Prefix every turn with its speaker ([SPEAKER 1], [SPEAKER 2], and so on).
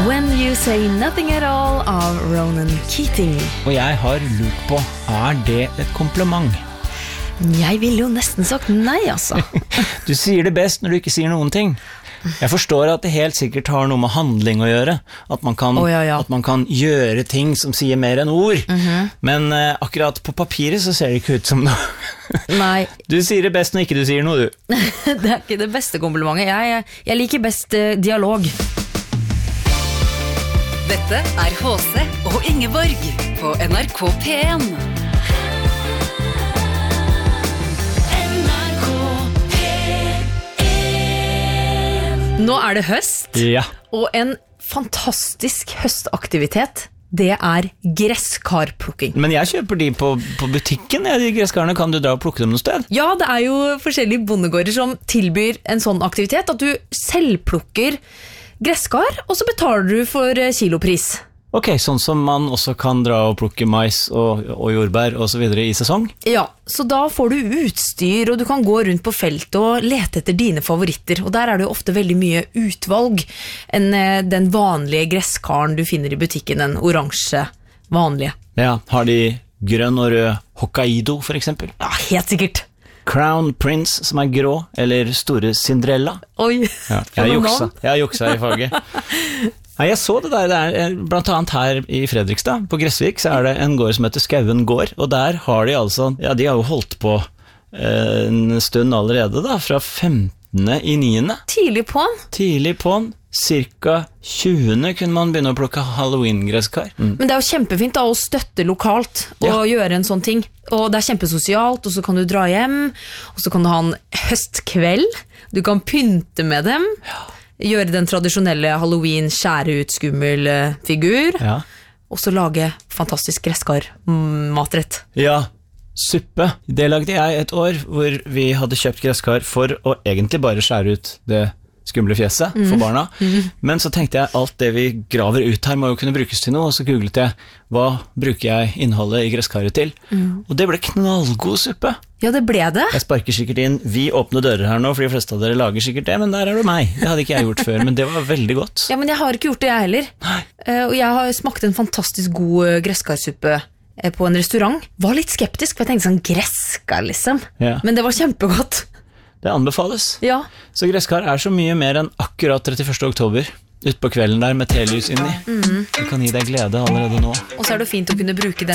[SPEAKER 1] When You Say Nothing At All av Ronan Keating.
[SPEAKER 2] Og jeg har lurt på, det et kompliment?
[SPEAKER 1] Jeg ville jo nesten sagt nei, altså.
[SPEAKER 2] Du sier det best når du ikke sier noen ting. Jeg forstår at det helt sikkert har noe med handling å gjøre, at man kan, At man kan gjøre ting som sier mer enn ord, men akkurat på papiret så ser det ikke ut som noe.
[SPEAKER 1] Nei.
[SPEAKER 2] Du sier det best når ikke du sier noe, du.
[SPEAKER 1] Det ikke det beste komplimentet. Jeg liker best dialog.
[SPEAKER 3] Dette HC og Ingeborg på NRK P1.
[SPEAKER 1] Nå det høst,
[SPEAKER 2] Ja.
[SPEAKER 1] og en fantastisk høstaktivitet, det gresskarplukking.
[SPEAKER 2] Men jeg kjøper de på butikken, de gresskarene. Kan du dra og plukke dem noe sted?
[SPEAKER 1] Ja, det jo forskjellige bondegårder som tilbyr en sånn aktivitet, at du selv plukker gresskar, og så betaler du for kilopris.
[SPEAKER 2] Ok, sånn som man også kan dra og plukke mais og jordbær og så videre i sesong?
[SPEAKER 1] Ja, så da får du utstyr, og du kan gå rundt på feltet og lete etter dine favoritter, og der det jo ofte veldig mye utvalg enn den vanlige gresskaren du finner i butikken, den oransje vanlige.
[SPEAKER 2] Ja, har de grønn og rød Hokkaido for eksempel?
[SPEAKER 1] Ja, helt sikkert.
[SPEAKER 2] Crown Prince som grå, eller store Cinderella?
[SPEAKER 1] Oi,
[SPEAKER 2] ja, jeg har juksa i faget. Nei, jeg så det der, blant annet her i Fredrikstad, på Gressvik, så det en gård som heter Skauen gård, og der har de altså, ja, de har jo holdt på en stund allerede da, fra 15.9.
[SPEAKER 1] Tidlig på'n,
[SPEAKER 2] cirka 20. kunne man begynne å plukke Halloween-gresskar.
[SPEAKER 1] Men det jo kjempefint da, å støtte lokalt og gjøre en sånn ting, og det kjempesosialt, og så kan du dra hjem, og så kan du ha en høstkveld, du kan pynte med dem, gjøre den tradisjonelle Halloween, skjære ut skummel figur, og så lage fantastisk gresskar-matrett.
[SPEAKER 2] Ja, suppe. Det lagde jeg et år, hvor vi hadde kjøpt gresskar for å egentlig bare skjære ut det skumle fjeset for barna. Men så tenkte jeg, alt det vi graver ut her må jo kunne brukes til noe, og så googlet jeg, hva bruker jeg innholdet i gresskaret til? Og det ble knallgod suppe.
[SPEAKER 1] Ja, det ble det.
[SPEAKER 2] Jeg sparker sikkert inn, vi åpner dører her nå, for de fleste av dere lager sikkert det, men der det meg. Det hadde ikke jeg gjort før, men det var veldig godt.
[SPEAKER 1] Ja, men jeg har ikke gjort det jeg heller. Og jeg har smakt en fantastisk god gresskarsuppe på en restaurant. Var litt skeptisk, for jeg tenkte sånn gresskar liksom. Men det var kjempegodt.
[SPEAKER 2] Det anbefales.
[SPEAKER 1] Ja.
[SPEAKER 2] Så gresskar så mye mer enn akkurat 31. oktober, ut på kvelden der med telys inni. Det kan gi deg glede allerede nå.
[SPEAKER 1] Og så det fint å kunne bruke den